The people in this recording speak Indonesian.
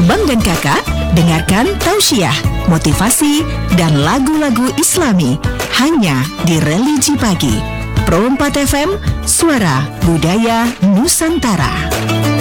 Abang dan kakak, dengarkan tausiah, motivasi, dan lagu-lagu Islami hanya di Religi Pagi. Pro 4 FM, Suara Budaya Nusantara.